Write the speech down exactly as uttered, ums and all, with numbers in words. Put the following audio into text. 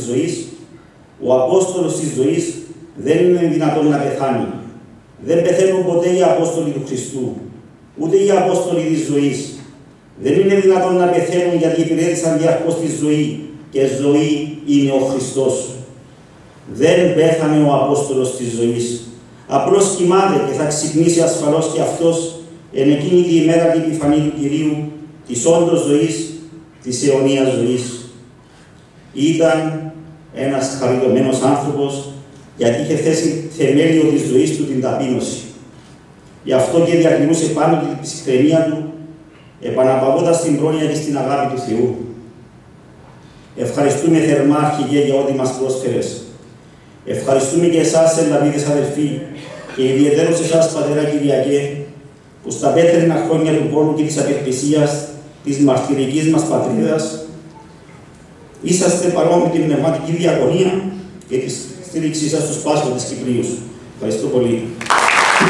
ζωής, ο Απόστολος της ζωής δεν είναι δυνατόν να πεθάνει. Δεν πεθαίνουν ποτέ οι Απόστολοι του Χριστού, ούτε οι Απόστολοι της ζωής. Δεν είναι δυνατόν να πεθαίνουν γιατί υπηρέτησαν διαρκώς τη ζωή και ζωή είναι ο Χριστός. Δεν πέθανε ο Απόστολος της ζωής. Απλώς κοιμάται και θα ξυπνήσει ασφαλώς και αυτός εν εκείνη τη ημέρα την επιφανή του Κυρίου, της όντως ζωής, της αιωνίας ζωής. Ήταν ένας χαριτωμένος άνθρωπος, γιατί είχε θέσει θεμέλιο της ζωής του την ταπείνωση. Γι' αυτό και διακινούσε πάνω την ψυχραιμία του, επαναπαυόντας την πρόνοια και στην αγάπη του Θεού. Ευχαριστούμε θερμά, Αρχηγέ, για ό,τι μας πρόσφερες. Ευχαριστούμε και εσάς, Ελλαδίτες αδελφοί, και ιδιαιτέρως εσάς, Πατέρα Κυριακέ, που στα πέτρινα χρόνια του πόνου και της απελπισίας της μαρτυρικής μας πατρίδας, είσαστε παρόν με την πνευματική διακονία και τη στήριξή σας στους πάσχοντες Κυπρίους. Ευχαριστώ πολύ.